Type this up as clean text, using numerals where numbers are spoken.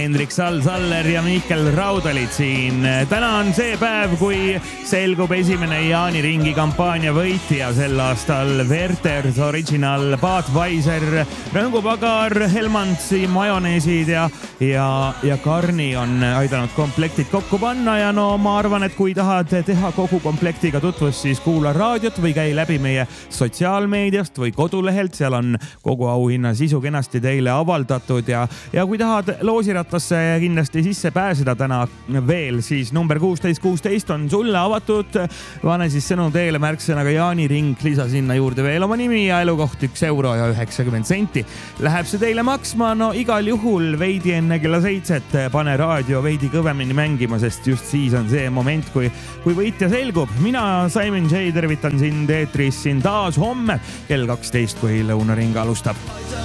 Hendrik Saller ja Mihkel Raud olid siin. Täna on see päev, kui selgub esimene jaaniringi kampaania võitja sel aastal. Werther's Original, Budweiser, rõngupagar, Hellmannsi majoneesid ja Karni on aidanud komplektid kokku panna ja no ma arvan, et kui tahad teha kogu komplektiga tutvust, siis kuula raadiot või käi läbi meie sotsiaalmeediast või kodulehelt, seal on kogu auhinna sisu kenasti teile avaldatud ja kui tahad loosirattasse kindlasti sisse pääseda täna veel, siis number 1616 on sulle avatud. Pane siis sõnum teele märksõnaga jaaniring, lisa sinna juurde veel oma nimi ja elukoht €1.90. Läheb see teile maksma, no igal juhul veidi enne kella 7 pane raadio veidi kõvemini mängima, sest just siis on see moment, kui võitja selgub. Mina, Simon J, tervitan sind eetris siin taas homme kell 12, kui lõunaring alustab.